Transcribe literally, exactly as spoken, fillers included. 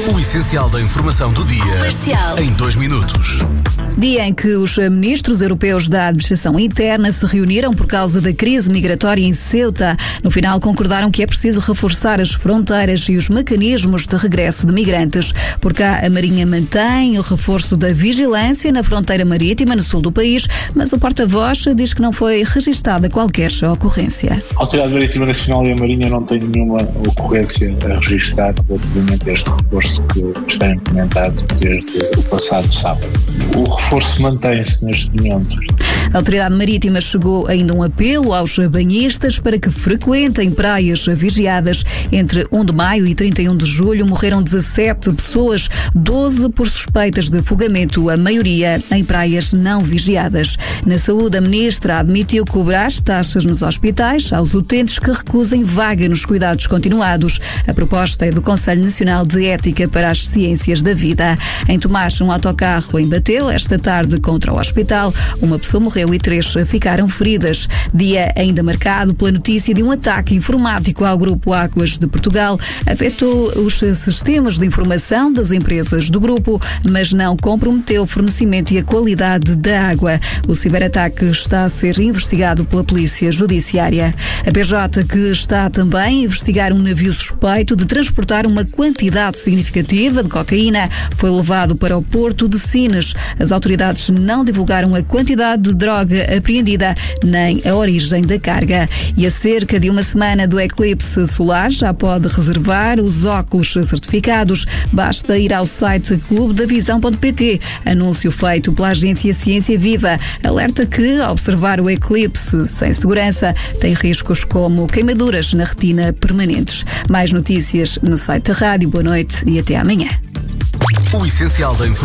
O essencial da informação do dia Comercial. Em dois minutos. Dia em que os ministros europeus da administração interna se reuniram por causa da crise migratória em Ceuta. No final concordaram que é preciso reforçar as fronteiras e os mecanismos de regresso de migrantes. Por cá a Marinha mantém o reforço da vigilância na fronteira marítima no sul do país, mas o porta-voz diz que não foi registada qualquer ocorrência. A Autoridade Marítima Nacional e a Marinha não têm nenhuma ocorrência a registrar relativamente a este reforço que está implementado desde o passado sábado. O reforço mantém-se neste momento. A Autoridade Marítima chegou ainda um apelo aos banhistas para que frequentem praias vigiadas. Entre um de maio e trinta e um de julho morreram dezassete pessoas, doze por suspeitas de afogamento, a maioria em praias não vigiadas. Na saúde, a ministra admitiu cobrar taxas nos hospitais aos utentes que recusem vaga nos cuidados continuados. A proposta é do Conselho Nacional de Ética para as Ciências da Vida. Em Tomás, um autocarro embateu esta tarde contra o hospital. Uma pessoa morreu e três ficaram feridas. Dia ainda marcado pela notícia de um ataque informático ao Grupo Águas de Portugal. Afetou os sistemas de informação das empresas do grupo, mas não comprometeu o fornecimento e a qualidade da água. O ciberataque está a ser investigado pela Polícia Judiciária. A P J, que está também a investigar um navio suspeito de transportar uma quantidade significativa de cocaína, foi levado para o porto de Sines. As autoridades não divulgaram a quantidade de droga apreendida nem a origem da carga. E a cerca de uma semana do eclipse solar já pode reservar os óculos certificados. Basta ir ao site clube da visão ponto pt. Anúncio feito pela agência Ciência Viva alerta que observar o eclipse sem segurança tem riscos como queimaduras na retina permanentes. Mais notícias no site da rádio. Boa noite e até amanhã. O essencial da informação